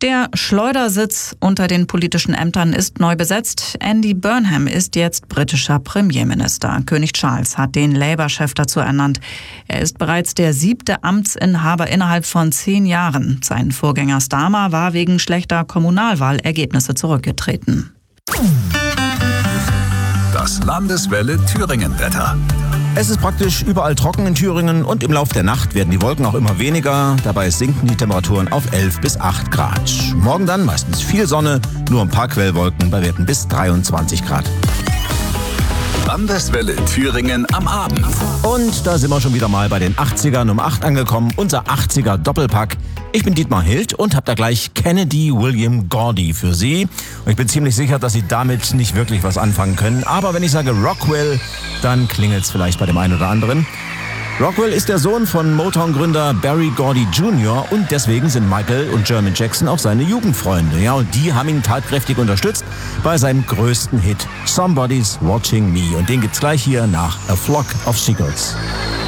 Der Schleudersitz unter den politischen Ämtern ist neu besetzt. Andy Burnham ist jetzt britischer Premierminister. König Charles hat den Labour-Chef dazu ernannt. Er ist bereits der 7. Amtsinhaber innerhalb von 10 Jahren. Sein Vorgänger Starmer war wegen schlechter Kommunalwahlergebnisse zurückgetreten. Das Landeswelle Thüringen-Wetter. Es ist praktisch überall trocken in Thüringen und im Lauf der Nacht werden die Wolken auch immer weniger. Dabei sinken die Temperaturen auf 11 bis 8 Grad. Morgen dann meistens viel Sonne, nur ein paar Quellwolken bei Werten bis 23 Grad. Landeswelle Thüringen am Abend. Und da sind wir schon wieder mal bei den 80ern um 8 angekommen, unser 80er Doppelpack. Ich bin Dietmar Hild und habe da gleich Kennedy William Gordy für Sie. Und ich bin ziemlich sicher, dass Sie damit nicht wirklich was anfangen können. Aber wenn ich sage Rockwell, dann klingelt's vielleicht bei dem einen oder anderen. Rockwell ist der Sohn von Motown-Gründer Berry Gordy Jr. und deswegen sind Michael und Jermaine Jackson auch seine Jugendfreunde. Ja, und die haben ihn tatkräftig unterstützt bei seinem größten Hit Somebody's Watching Me. Und den gibt's gleich hier nach A Flock of Seagulls.